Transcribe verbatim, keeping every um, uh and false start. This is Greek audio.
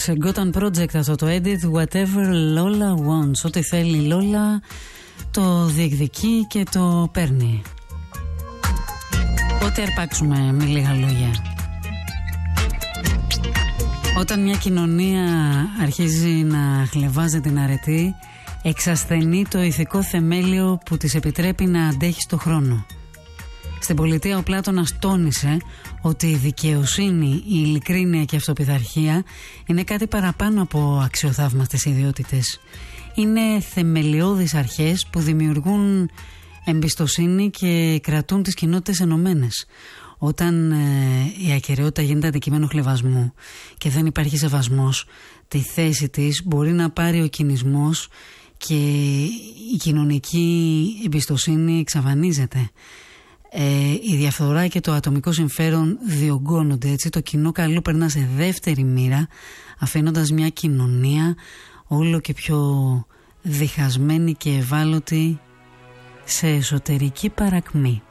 σε Gotham Project αυτό το edit. Whatever Lola wants. Ό,τι θέλει η Lola το διεκδικεί και το παίρνει. Ό,τι αρπάξουμε με λίγα λόγια. Όταν μια κοινωνία αρχίζει να χλευάζει την αρετή, εξασθενεί το ηθικό θεμέλιο που της επιτρέπει να αντέχει στο χρόνο. Στην πολιτεία ο Πλάτωνας τόνισε ότι η δικαιοσύνη, η ειλικρίνεια και η αυτοπειθαρχία είναι κάτι παραπάνω από αξιοθαύμαστες ιδιότητες. Είναι θεμελιώδεις αρχές που δημιουργούν εμπιστοσύνη και κρατούν τις κοινότητες ενωμένες. Όταν ε, η ακεραιότητα γίνεται αντικείμενο χλευασμού και δεν υπάρχει σεβασμός, τη θέση της μπορεί να πάρει ο κινησμός και η κοινωνική εμπιστοσύνη εξαφανίζεται. Ε, η διαφθορά και το ατομικό συμφέρον διωγγώνονται, έτσι το κοινό καλό περνά σε δεύτερη μοίρα, αφήνοντας μια κοινωνία όλο και πιο διχασμένη και ευάλωτη σε εσωτερική παρακμή.